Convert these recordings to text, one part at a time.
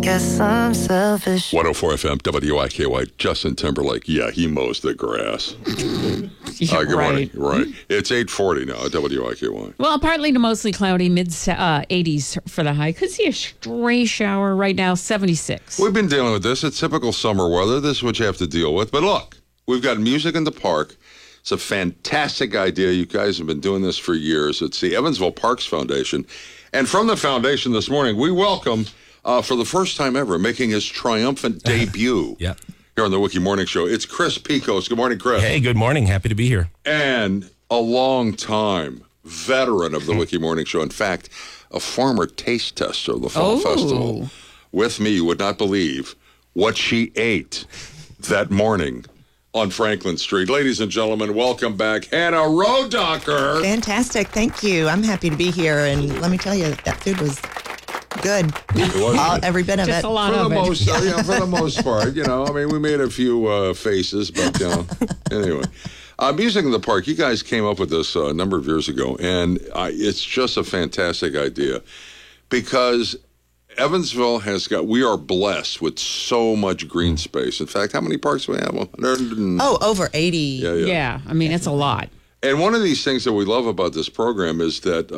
guess I'm selfish. 104 FM, WIKY, Justin Timberlake. Yeah, he mows the grass. Good morning. Right. It's 8:40 now at WIKY. Well, partly to mostly cloudy, mid-80s for the high. Could see a stray shower right now, 76. We've been dealing with this. It's typical summer weather. This is what you have to deal with. But look, we've got music in the park. It's a fantastic idea. You guys have been doing this for years. It's the Evansville Parks Foundation. And from the foundation this morning, we welcome, for the first time ever, making his triumphant debut here on the Wiki Morning Show, it's Chris Picos. Good morning, Chris. Hey, good morning. Happy to be here. And a long-time veteran of the Wiki Morning Show. In fact, a former taste tester of the Fall Festival. With me, you would not believe what she ate that morning on Franklin Street. Ladies and gentlemen, welcome back, Hannah Rodocker. Fantastic. Thank you. I'm happy to be here. And let me tell you, that food was good. Every bit of Just it. a lot of it. For the most part, we made a few faces, but, anyway. Music in the Park, you guys came up with this a number of years ago, and it's just a fantastic idea because Evansville we are blessed with so much green space. In fact, how many parks do we have? Over 80. Yeah, it's a lot. And one of these things that we love about this program is that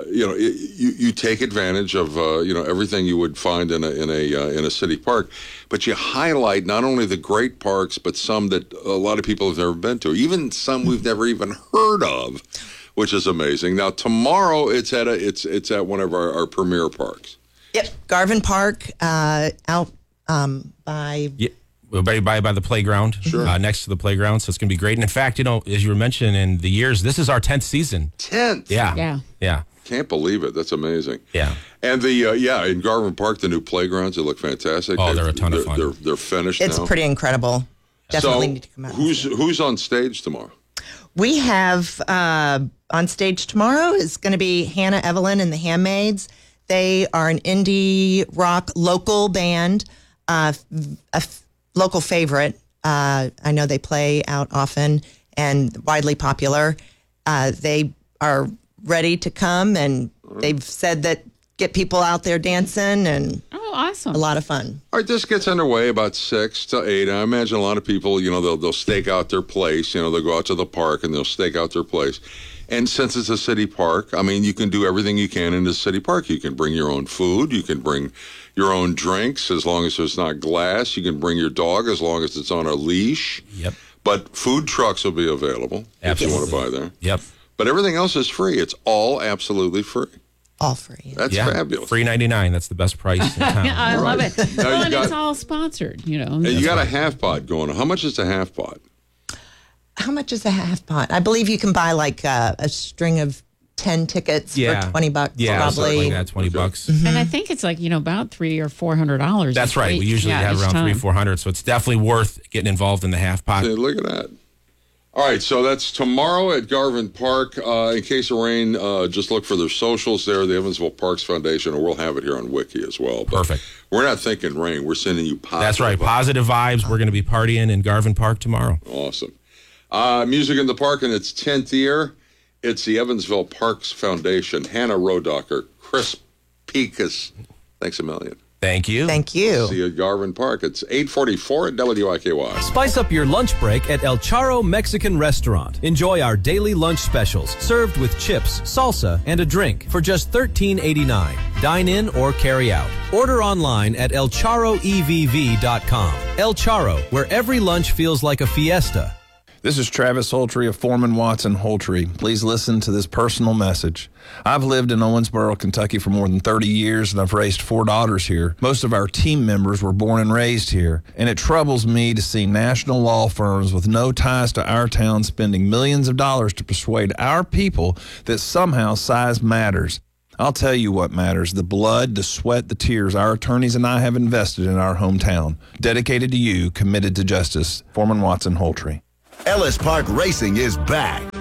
you take advantage of everything you would find in a city park, but you highlight not only the great parks, but some that a lot of people have never been to, even some we've never even heard of, which is amazing. Now tomorrow it's at one of our premier parks. Yep, Garvin Park out by. Yeah. By the playground, next to the playground. So it's going to be great. And in fact, as you were mentioning in the years, this is our 10th season. 10th? Yeah. Can't believe it. That's amazing. Yeah. And in Garvin Park, the new playgrounds, they look fantastic. Oh, they're a ton of fun. They're finished It's now. pretty incredible. Definitely so need to come out. Who's on stage tomorrow? We have on stage tomorrow is going to be Hannah Evelyn and the Handmaids. They are an indie rock local band, local favorite. I know they play out often and widely popular. They are ready to come, and they've said that get people out there dancing and awesome. A lot of fun. All right, this gets underway about 6 to 8. I imagine a lot of people, they'll stake out their place. They'll go out to the park and they'll stake out their place. And since it's a city park, you can do everything you can in the city park. You can bring your own food. You can bring your own drinks as long as there's not glass. You can bring your dog as long as it's on a leash. Yep. But food trucks will be available if you want to buy there. Yep. But everything else is free. It's all absolutely free. All free. That's fabulous. Free 99. That's the best price in town. I love it. And it's all sponsored, And you got a half pot going on. How much is a half pot? How much is a half pot? I believe you can buy like a string of 10 tickets for $20. Yeah, probably. Like that, $20. Mm-hmm. And I think it's like, about $300 or $400. That's right. We usually have around $300-400. So it's definitely worth getting involved in the half pot. Hey, look at that. All right, so that's tomorrow at Garvin Park. In case of rain, just look for their socials there, the Evansville Parks Foundation, and we'll have it here on Wiki as well. But perfect. We're not thinking rain. We're sending you positive. That's right. Positive vibes. We're going to be partying in Garvin Park tomorrow. Awesome. Music in the Park in its 10th year. It's the Evansville Parks Foundation. Hannah Rodocker, Chris Picos. Thanks a million. Thank you. Thank you. See you at Garvin Park. It's 8:44 at WIKY. Spice up your lunch break at El Charro Mexican Restaurant. Enjoy our daily lunch specials, served with chips, salsa, and a drink for just $13.89. Dine in or carry out. Order online at elcharroevv.com. El Charro, where every lunch feels like a fiesta. This is Travis Holtry of Foreman Watson Holtry. Please listen to this personal message. I've lived in Owensboro, Kentucky for more than 30 years, and I've raised 4 daughters here. Most of our team members were born and raised here, and it troubles me to see national law firms with no ties to our town spending millions of dollars to persuade our people that somehow size matters. I'll tell you what matters: the blood, the sweat, the tears our attorneys and I have invested in our hometown. Dedicated to you, committed to justice. Foreman Watson Holtry. Ellis Park Racing is back.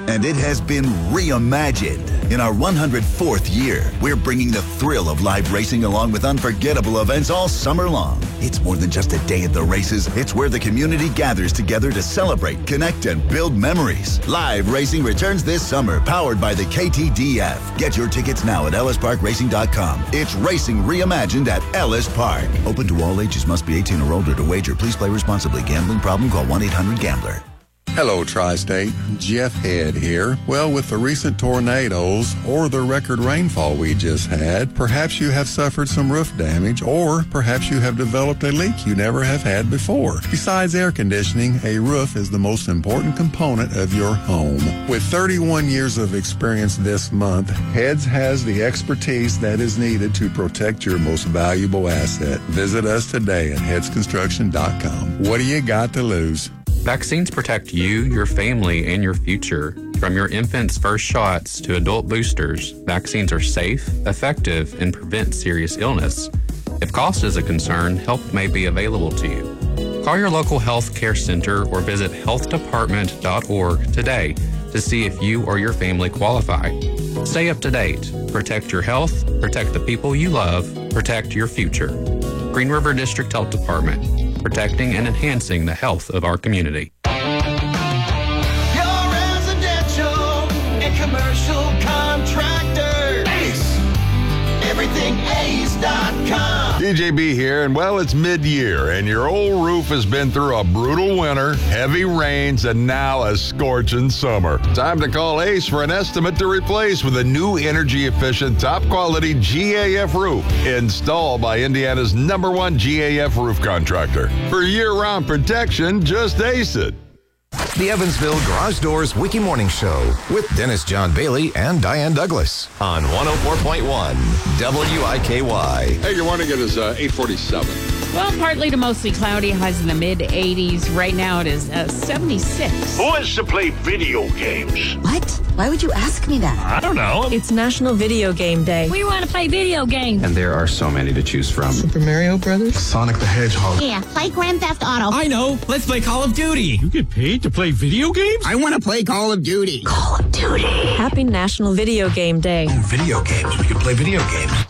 and it has been reimagined. In our 104th year, we're bringing the thrill of live racing along with unforgettable events all summer long. It's more than just a day at the races. It's where the community gathers together to celebrate, connect, and build memories. Live racing returns this summer, powered by the KTDF. Get your tickets now at ellisparkracing.com. It's racing reimagined at Ellis Park. Open to all ages. Must be 18 or older to wager. Please play responsibly. Gambling problem? Call 1-800-GAMBLER. Hello, Tri-State. Jeff Head here. Well, with the recent tornadoes or the record rainfall we just had, perhaps you have suffered some roof damage, or perhaps you have developed a leak you never have had before. Besides air conditioning, a roof is the most important component of your home. With 31 years of experience this month, Heads has the expertise that is needed to protect your most valuable asset. Visit us today at headsconstruction.com. What do you got to lose? Vaccines protect you, your family, and your future. From your infant's first shots to adult boosters, vaccines are safe, effective, and prevent serious illness. If cost is a concern, help may be available to you. Call your local health care center or visit healthdepartment.org today to see if you or your family qualify. Stay up to date. Protect your health, protect the people you love, protect your future. Green River District Health Department, protecting and enhancing the health of our community. Your residential and commercial contractor. Ace. EverythingAce.com. DJB here, and well, it's mid-year, and your old roof has been through a brutal winter, heavy rains, and now a scorching summer. Time to call Ace for an estimate to replace with a new energy-efficient, top-quality GAF roof installed by Indiana's #1 GAF roof contractor. For year-round protection, just Ace it. The Evansville Garage Doors Wiki Morning Show with Dennis John Bailey and Diane Douglas on 104.1 WIKY. Hey, good morning. It is 8:47. Well, partly to mostly cloudy, highs in the mid-80s. Right now it is 76. Who wants to play video games? What? Why would you ask me that? I don't know. It's National Video Game Day. We want to play video games. And there are so many to choose from. Super Mario Brothers? Sonic the Hedgehog. Yeah, play Grand Theft Auto. I know. Let's play Call of Duty. You get paid to play video games? I want to play Call of Duty. Call of Duty. Happy National Video Game Day. Oh, video games. We can play video games.